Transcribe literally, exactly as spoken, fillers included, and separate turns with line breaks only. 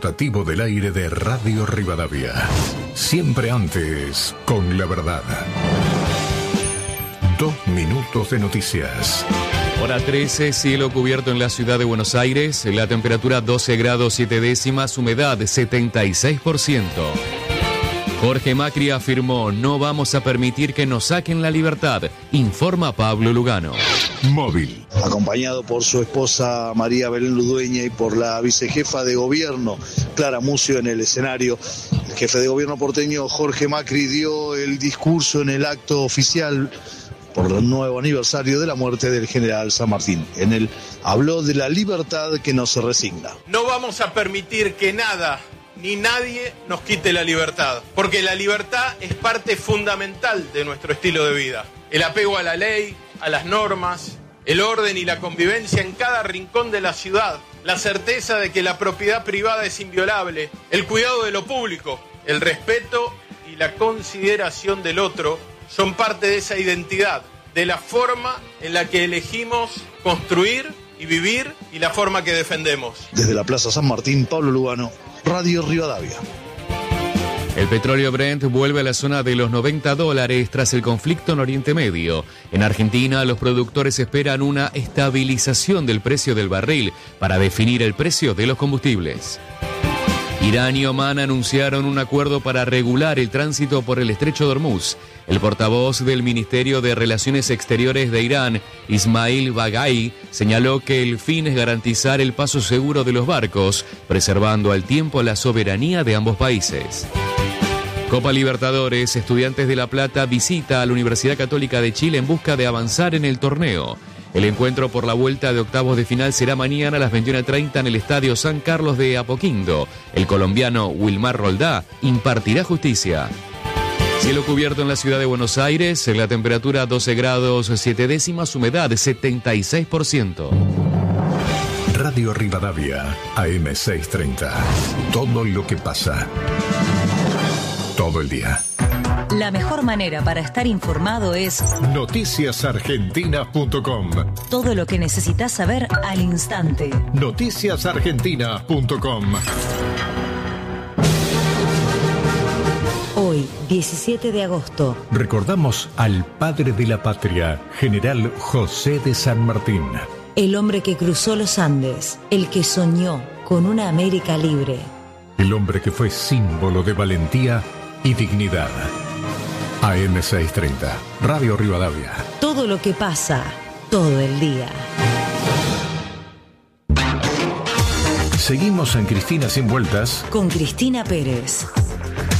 rotativo del aire de Radio Rivadavia. Siempre antes, con la verdad. Dos minutos de noticias.
Hora trece, cielo cubierto en la ciudad de Buenos Aires, la temperatura doce grados siete décimas, humedad setenta y seis por ciento. Jorge Macri afirmó, no vamos a permitir que nos saquen la libertad, informa Pablo Lugano.
Móvil.
Acompañado por su esposa María Belén Ludueña y por la vicejefa de gobierno, Clara Mucio, en el escenario. El jefe de gobierno porteño, Jorge Macri, dio el discurso en el acto oficial por el nuevo aniversario de la muerte del general San Martín. En él habló de la libertad que nos resigna.
No vamos a permitir que nada ni nadie nos quite la libertad, porque la libertad es parte fundamental de nuestro estilo de vida. El apego a la ley, a las normas, el orden y la convivencia en cada rincón de la ciudad, la certeza de que la propiedad privada es inviolable, el cuidado de lo público, el respeto y la consideración del otro son parte de esa identidad, de la forma en la que elegimos construir y vivir y la forma que defendemos.
Desde la Plaza San Martín, Pablo Lugano, Radio Rivadavia.
El petróleo Brent vuelve a la zona de los noventa dólares tras el conflicto en Oriente Medio. En Argentina, los productores esperan una estabilización del precio del barril para definir el precio de los combustibles. Irán y Omán anunciaron un acuerdo para regular el tránsito por el estrecho de Hormuz. El portavoz del Ministerio de Relaciones Exteriores de Irán, Ismail Baghai, señaló que el fin es garantizar el paso seguro de los barcos, preservando al tiempo la soberanía de ambos países. Copa Libertadores, Estudiantes de La Plata visita a la Universidad Católica de Chile en busca de avanzar en el torneo. El encuentro por la vuelta de octavos de final será mañana a las veintiuna treinta en el Estadio San Carlos de Apoquindo. El colombiano Wilmar Roldá impartirá justicia. Cielo cubierto en la ciudad de Buenos Aires, la temperatura doce grados siete décimas, humedad setenta y seis por ciento.
Radio Rivadavia, A M seiscientos treinta. Todo lo que pasa. Todo el día.
La mejor manera para estar informado es
noticias argentinas punto com.
Todo lo que necesitas saber al instante.
noticias argentinas punto com.
Hoy, diecisiete de agosto.
Recordamos al padre de la patria, general José de San Martín.
El hombre que cruzó los Andes, el que soñó con una América libre.
El hombre que fue símbolo de valentía y dignidad. A M seiscientos treinta, Radio Rivadavia.
Todo lo que pasa, todo el día.
Seguimos en Cristina Sin Vueltas
con Cristina Pérez.